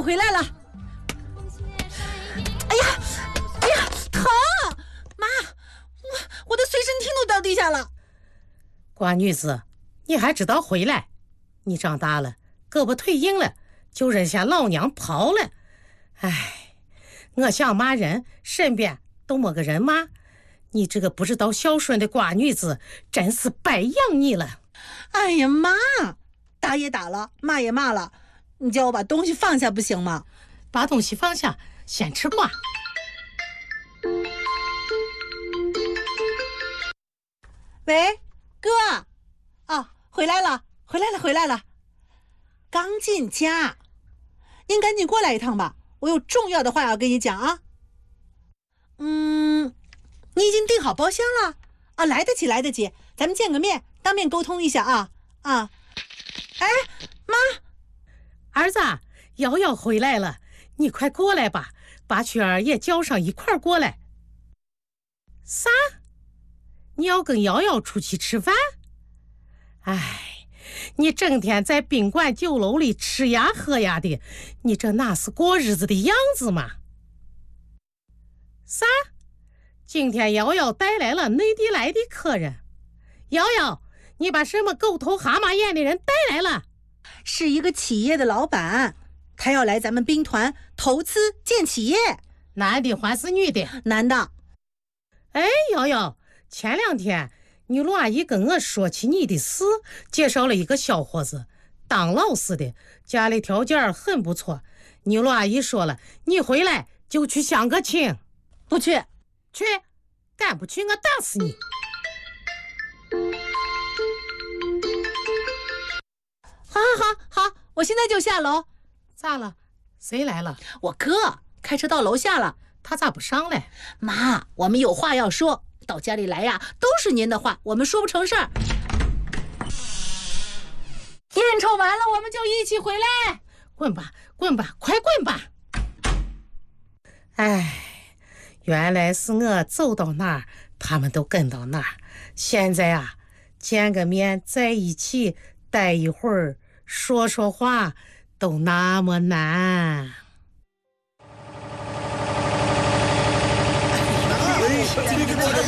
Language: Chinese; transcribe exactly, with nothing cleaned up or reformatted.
回来了。哎呀，哎呀，疼！妈，我我的随身听都掉地下了。 瓜女子，你还知道回来？你长大了，胳膊腿硬了，就扔下老娘跑了。哎，我想骂人，身边都没个人骂。你这个不知道孝顺的瓜女子，真是白养你了。 哎呀妈，打也打了，骂也骂了，你叫我把东西放下不行吗？ 把东西放下，先吃瓜。 喂，哥，啊，回来了，回来了，回来了，刚进家，您赶紧过来一趟吧，我有重要的话要跟你讲啊。嗯，你已经订好包厢了啊？来得及，来得及，咱们见个面，当面沟通一下啊啊！哎，妈， 儿子，瑶瑶回来了，你快过来吧，把雪儿也叫上一块儿过来。啥？你要跟瑶瑶出去吃饭？哎，你整天在宾馆酒楼里吃呀喝呀的，你这哪是过日子的样子嘛？啥？今天瑶瑶带来了内地来的客人。瑶瑶，你把什么狗头蛤蟆眼的人带来了？ 是一个企业的老板，他要来咱们兵团投资建企业。 男的还是女的？ 男的。 哎，瑶瑶，前两天你陆阿姨跟我说起你的事，介绍了一个小伙子，当老师的，家里条件很不错。你陆阿姨说了，你回来就去相个亲。 不去。 去，敢不去我打死你。 好好好好，我现在就下楼。 咋了？谁来了？ 我哥开车到楼下了。 他咋不上来？ 妈，我们有话要说，到家里来呀，都是您的话，我们说不成事儿。应酬完了，我们就一起回来。 滚吧，滚吧，快滚吧！哎，原来是我走到哪儿，他们都跟到哪儿。现在啊，见个面，在一起待一会儿，说说话，都那么难。